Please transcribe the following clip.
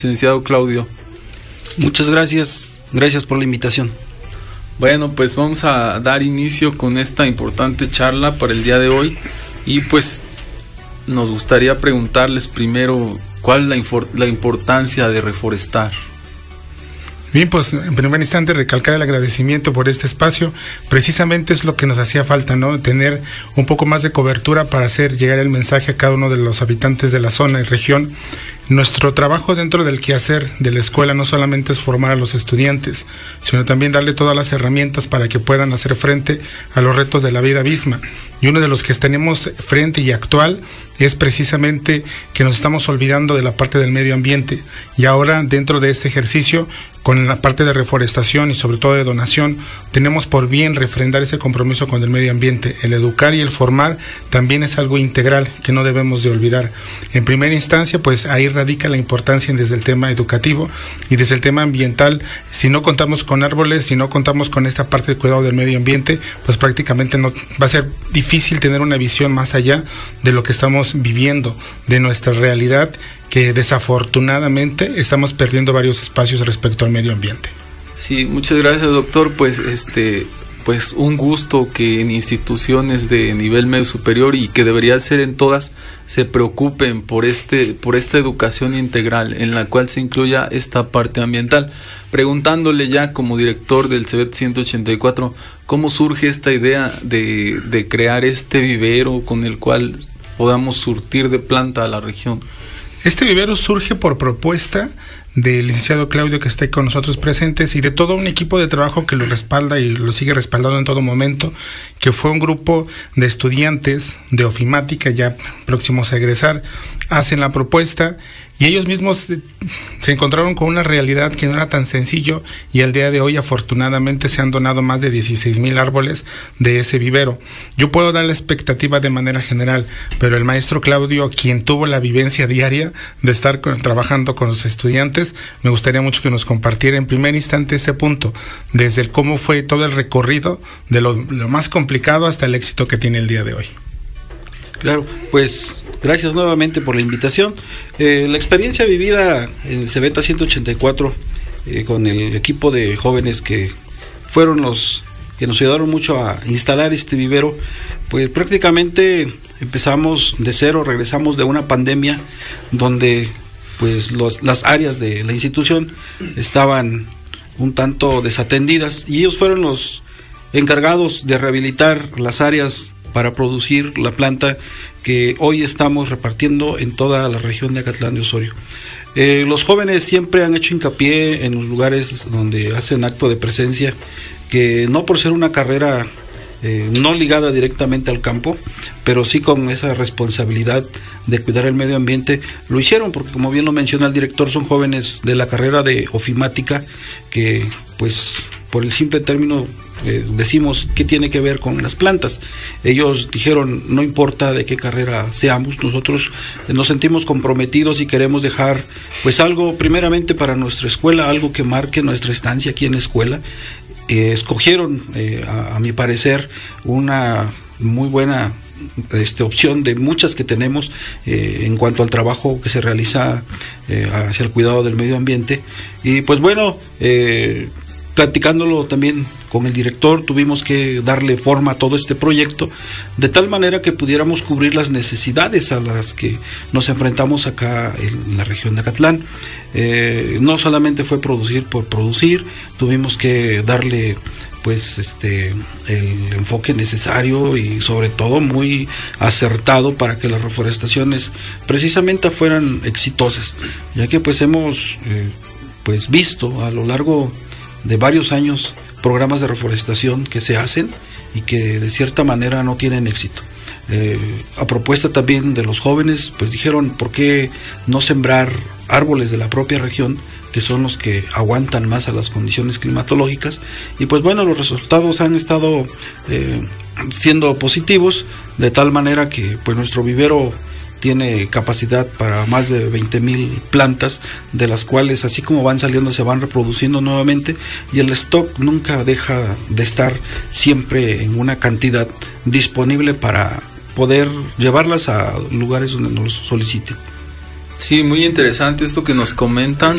Licenciado Claudio. Muchas gracias por la invitación. Bueno, pues vamos a dar inicio con esta importante charla para el día de hoy y pues nos gustaría preguntarles primero cuál es la importancia de reforestar. Bien, pues en primer instante recalcar el agradecimiento por este espacio. Precisamente es lo que nos hacía falta, ¿no? Tener un poco más de cobertura para hacer llegar el mensaje a cada uno de los habitantes de la zona y región. Nuestro trabajo dentro del quehacer de la escuela no solamente es formar a los estudiantes, sino también darle todas las herramientas para que puedan hacer frente a los retos de la vida misma. Y uno de los que tenemos frente y actual es precisamente que nos estamos olvidando de la parte del medio ambiente. Y ahora, dentro de este ejercicio, con la parte de reforestación y sobre todo de donación, tenemos por bien refrendar ese compromiso con el medio ambiente. El educar y el formar también es algo integral que no debemos de olvidar. En primera instancia, pues ahí radica la importancia desde el tema educativo y desde el tema ambiental. Si no contamos con árboles, si no contamos con esta parte de cuidado del medio ambiente, pues prácticamente no va a ser difícil tener una visión más allá de lo que estamos viviendo, de nuestra realidad, que desafortunadamente estamos perdiendo varios espacios respecto al medio ambiente. Sí, muchas gracias, doctor. Pues un gusto que en instituciones de nivel medio superior y que debería ser en todas se preocupen por esta educación integral en la cual se incluya esta parte ambiental. Preguntándole ya como director del CEBET 184, ¿cómo surge esta idea de crear este vivero con el cual podamos surtir de planta a la región? Este vivero surge por propuesta del licenciado Claudio, que está con nosotros presentes, y de todo un equipo de trabajo que lo respalda y lo sigue respaldando en todo momento, que fue un grupo de estudiantes de ofimática ya próximos a egresar, hacen la propuesta y ellos mismos se encontraron con una realidad que no era tan sencillo, y al día de hoy afortunadamente se han donado más de 16,000 árboles de ese vivero. Yo puedo dar la expectativa de manera general, pero el maestro Claudio, quien tuvo la vivencia diaria de estar trabajando con los estudiantes, me gustaría mucho que nos compartiera en primer instante ese punto, desde cómo fue todo el recorrido de lo más complicado hasta el éxito que tiene el día de hoy. Claro, pues gracias nuevamente por la invitación. La experiencia vivida en el CEBET 184 con el equipo de jóvenes que fueron los que nos ayudaron mucho a instalar este vivero, pues prácticamente empezamos de cero, regresamos de una pandemia donde pues las áreas de la institución estaban un tanto desatendidas y ellos fueron los encargados de rehabilitar las áreas para producir la planta que hoy estamos repartiendo en toda la región de Acatlán de Osorio. Los jóvenes siempre han hecho hincapié en los lugares donde hacen acto de presencia, que no por ser una carrera no ligada directamente al campo, pero sí con esa responsabilidad de cuidar el medio ambiente, lo hicieron porque, como bien lo menciona el director, son jóvenes de la carrera de ofimática que pues por el simple término decimos qué tiene que ver con las plantas. Ellos dijeron, no importa de qué carrera seamos, nosotros nos sentimos comprometidos y queremos dejar pues algo primeramente para nuestra escuela, algo que marque nuestra estancia aquí en la escuela. Escogieron, a mi parecer, una muy buena opción de muchas que tenemos en cuanto al trabajo que se realiza hacia el cuidado del medio ambiente. Y pues bueno, platicándolo también con el director, tuvimos que darle forma a todo este proyecto de tal manera que pudiéramos cubrir las necesidades a las que nos enfrentamos acá en la región de Acatlán. No solamente fue producir por producir, tuvimos que darle pues el enfoque necesario y sobre todo muy acertado para que las reforestaciones precisamente fueran exitosas, ya que pues hemos pues visto a lo largo de varios años programas de reforestación que se hacen y que de cierta manera no tienen éxito. A propuesta también de los jóvenes, pues dijeron, ¿por qué no sembrar árboles de la propia región, que son los que aguantan más a las condiciones climatológicas? Y pues bueno, los resultados han estado siendo positivos, de tal manera que pues nuestro vivero tiene capacidad para más de 20,000 plantas, de las cuales así como van saliendo se van reproduciendo nuevamente, y el stock nunca deja de estar siempre en una cantidad disponible para poder llevarlas a lugares donde nos soliciten. Sí, muy interesante esto que nos comentan.